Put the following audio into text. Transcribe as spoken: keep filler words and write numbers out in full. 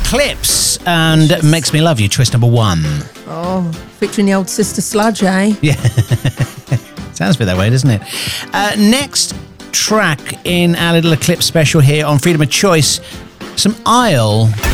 Eclipse and Makes Me Love You, twist number one. Oh, featuring the old Sister Sludge, eh? Yeah. Sounds a bit that way, doesn't it? Uh, next track in our little Eclipse special here on Freedom of Choice, some Isle.